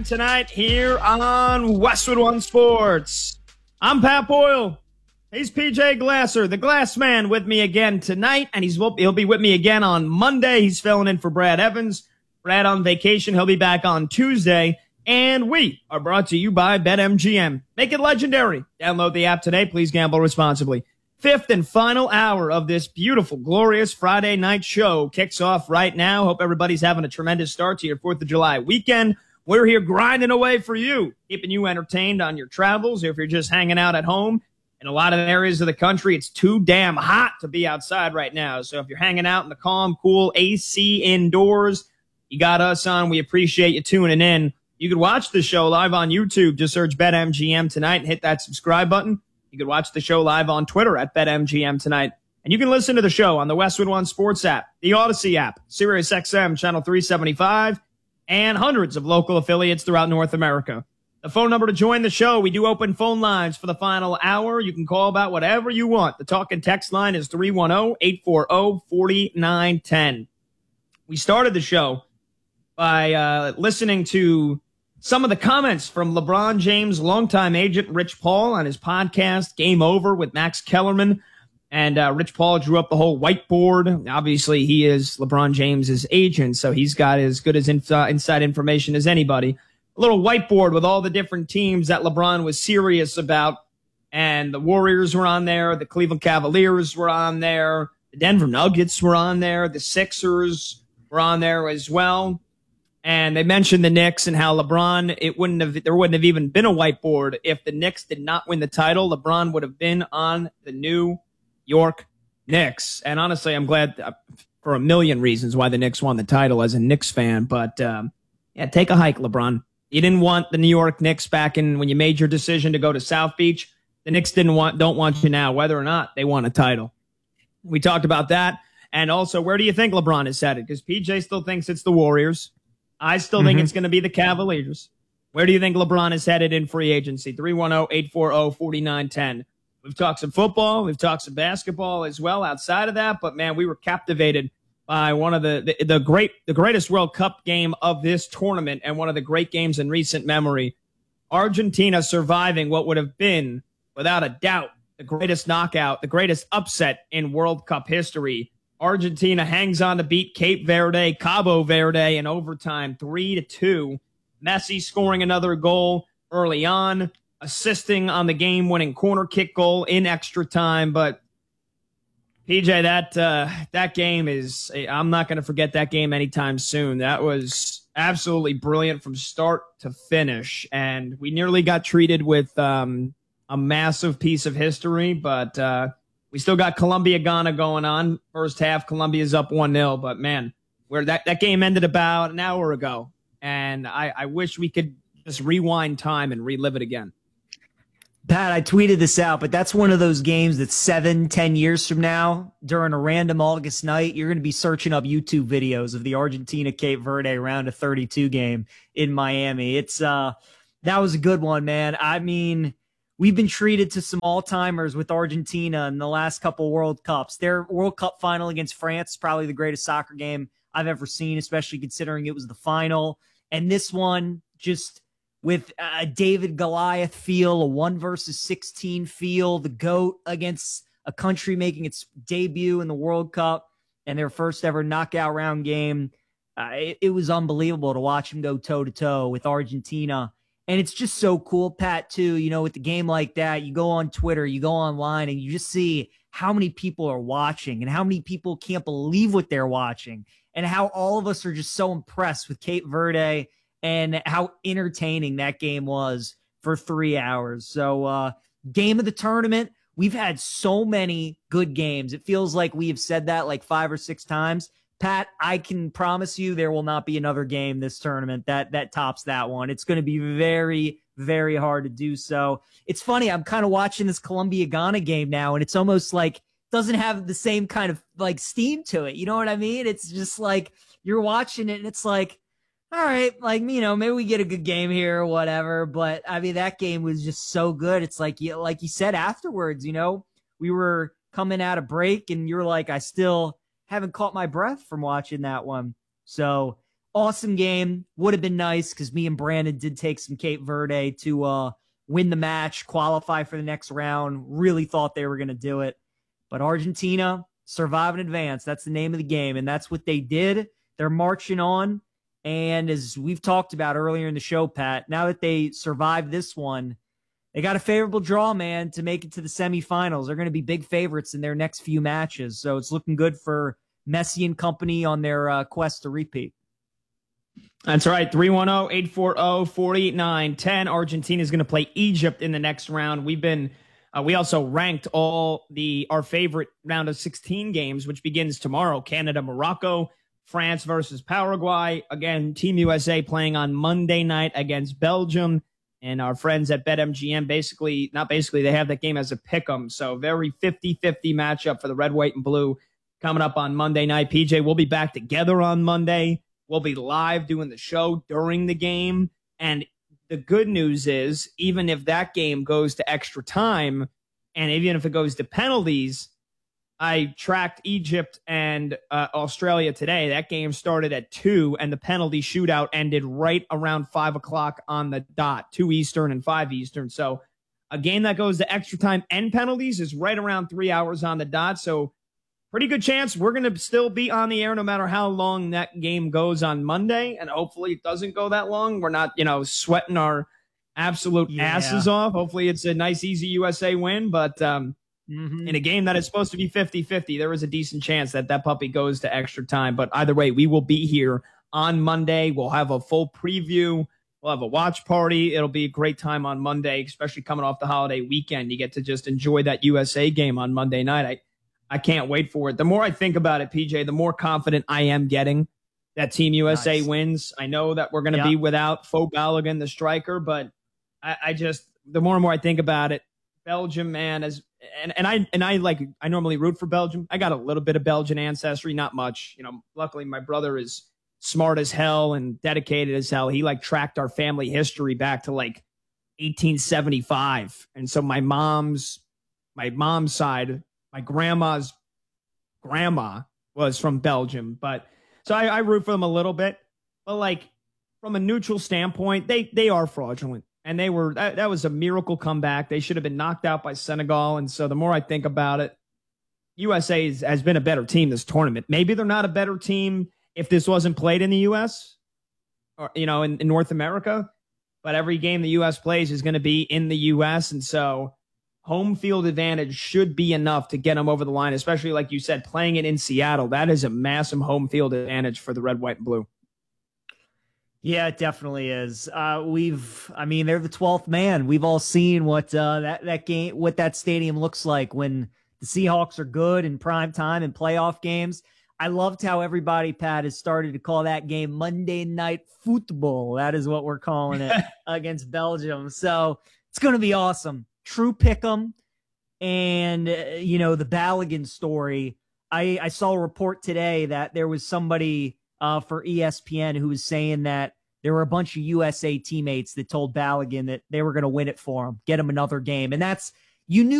tonight here on Westwood One Sports. I'm Pat Boyle. He's PJ Glasser, the Glass Man, with me again tonight, and he'll be with me again on Monday. He's filling in for Brad Evans. Brad on vacation. He'll be back on Tuesday. And we are brought to you by BetMGM. Make it legendary. Download the app today. Please gamble responsibly. Fifth and final hour of this beautiful, glorious Friday night show kicks off right now. Hope everybody's having a tremendous start to your 4th of July weekend. We're here grinding away for you, keeping you entertained on your travels. If you're just hanging out at home, in a lot of areas of the country, it's too damn hot to be outside right now. So if you're hanging out in the calm, cool AC indoors, you got us on. We appreciate you tuning in. You can watch the show live on YouTube. Just search BetMGM tonight and hit that subscribe button. You can watch the show live on Twitter at BetMGM tonight. And you can listen to the show on the Westwood One Sports app, the Odyssey app, SiriusXM Channel 375, and hundreds of local affiliates throughout North America. The phone number to join the show, we do open phone lines for the final hour. You can call about whatever you want. The talk and text line is 310-840-4910. We started the show by listening to some of the comments from LeBron James' longtime agent, Rich Paul, on his podcast, Game Over with Max Kellerman. And Rich Paul drew up the whole whiteboard. Obviously, he is LeBron James' agent, so he's got as good as inside information as anybody. A little whiteboard with all the different teams that LeBron was serious about. And the Warriors were on there. The Cleveland Cavaliers were on there. The Denver Nuggets were on there. The Sixers were on there as well. And they mentioned the Knicks and how LeBron, there wouldn't have even been a whiteboard if the Knicks did not win the title. LeBron would have been on the New York Knicks. And honestly, I'm glad for a million reasons why the Knicks won the title as a Knicks fan. But yeah, take a hike, LeBron. You didn't want the New York Knicks back in when you made your decision to go to South Beach. The Knicks don't want you now, whether or not they won a title. We talked about that. And also, where do you think LeBron is headed? Because PJ still thinks it's the Warriors. I still think it's going to be the Cavaliers. Where do you think LeBron is headed in free agency? 310-840-4910. We've talked some football. We've talked some basketball as well outside of that. But, man, we were captivated by one of the greatest World Cup game of this tournament and one of the great games in recent memory. Argentina surviving what would have been, without a doubt, the greatest knockout, the greatest upset in World Cup history. Argentina hangs on to beat Cabo Verde in overtime, 3-2. Messi scoring another goal early on, assisting on the game-winning corner kick goal in extra time. But PJ, that game is, I'm not going to forget that game anytime soon. That was absolutely brilliant from start to finish. And we nearly got treated with a massive piece of history, but we still got Colombia-Ghana going on. First half, Colombia's up 1-0. But, man, where that game ended about an hour ago. And I wish we could just rewind time and relive it again. Pat, I tweeted this out, but that's one of those games that 7-10 years from now, during a random August night, you're going to be searching up YouTube videos of the Argentina-Cape Verde round of 32 game in Miami. That was a good one, man. I mean, we've been treated to some all-timers with Argentina in the last couple World Cups. Their World Cup final against France is probably the greatest soccer game I've ever seen, especially considering it was the final. And this one, just with a David Goliath feel, a 1-versus-16 feel, the GOAT against a country making its debut in the World Cup and their first ever knockout round game. It was unbelievable to watch him go toe-to-toe with Argentina. And it's just so cool, Pat, too, you know, with the game like that, you go on Twitter, you go online, and you just see how many people are watching and how many people can't believe what they're watching and how all of us are just so impressed with Cape Verde and how entertaining that game was for 3 hours. So game of the tournament, we've had so many good games. It feels like we have said that like 5 or 6 times. Pat, I can promise you there will not be another game this tournament that tops that one. It's going to be very, very hard to do so. It's funny, I'm kind of watching this Colombia-Ghana game now, and it's almost like doesn't have the same kind of like steam to it. You know what I mean? It's just like you're watching it, and it's like, all right, like, you know, maybe we get a good game here or whatever. But I mean, that game was just so good. It's like you said afterwards, you know, we were coming out of break, and you're like, I still haven't caught my breath from watching that one. So awesome game. Would have been nice because me and Brandon did take some Cape Verde to win the match, qualify for the next round. Really thought they were going to do it. But Argentina, survive and advance. That's the name of the game, and that's what they did. They're marching on. And as we've talked about earlier in the show, Pat, now that they survived this one, they got a favorable draw, man, to make it to the semifinals. They're going to be big favorites in their next few matches. So it's looking good for Messi and company on their quest to repeat. That's right. 310-840-4910. Argentina is going to play Egypt in the next round. We also ranked our favorite round of 16 games, which begins tomorrow. Canada, Morocco, France versus Paraguay. Again, Team USA playing on Monday night against Belgium. And our friends at BetMGM they have that game as a pick'em. So very 50-50 matchup for the red, white, and blue coming up on Monday night. PJ, we'll be back together on Monday. We'll be live doing the show during the game. And the good news is, even if that game goes to extra time, and even if it goes to penalties, I tracked Egypt and Australia today. That game started at 2, and the penalty shootout ended right around 5 o'clock on the dot, 2 Eastern and 5 Eastern. So a game that goes to extra time and penalties is right around 3 hours on the dot. So pretty good chance we're going to still be on the air no matter how long that game goes on Monday. And hopefully it doesn't go that long. We're not, sweating our absolute asses off. Hopefully it's a nice, easy USA win. But in a game that is supposed to be 50-50, there is a decent chance that puppy goes to extra time. But either way, we will be here on Monday. We'll have a full preview. We'll have a watch party. It'll be a great time on Monday, especially coming off the holiday weekend. You get to just enjoy that USA game on Monday night. I can't wait for it. The more I think about it, PJ, the more confident I am getting that Team USA wins. I know that we're going to be without Faux Balogun, the striker, but I just, the more and more I think about it, Belgium, man, I normally root for Belgium. I got a little bit of Belgian ancestry, not much. Luckily my brother is smart as hell and dedicated as hell. He tracked our family history back to 1875. And so my mom's side, my grandma's grandma was from Belgium, but so I root for them a little bit, but from a neutral standpoint, they are fraudulent. And that was a miracle comeback. They should have been knocked out by Senegal. And so the more I think about it, USA has been a better team this tournament. Maybe they're not a better team if this wasn't played in the U.S. or, in North America. But every game the U.S. plays is going to be in the U.S. And so home field advantage should be enough to get them over the line, especially like you said, playing it in Seattle. That is a massive home field advantage for the red, white, and blue. Yeah, it definitely is. They're the 12th man. We've all seen what that game, what that stadium looks like when the Seahawks are good in prime time and playoff games. I loved how everybody, Pat, has started to call that game Monday Night Football. That is what we're calling it against Belgium. So it's going to be awesome. True pick'em. And, the Balogun story. I saw a report today that there was somebody for ESPN who was saying that there were a bunch of USA teammates that told Balogun that they were going to win it for him, get him another game. And you knew